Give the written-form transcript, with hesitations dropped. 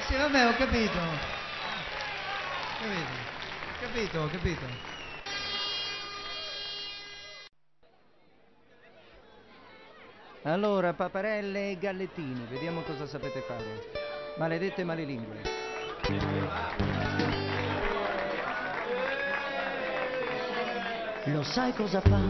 Sì, vabbè, ho capito. Ho capito. Allora, paparelle e gallettini, vediamo cosa sapete fare. Maledette malelingue. Lo sai cosa fa?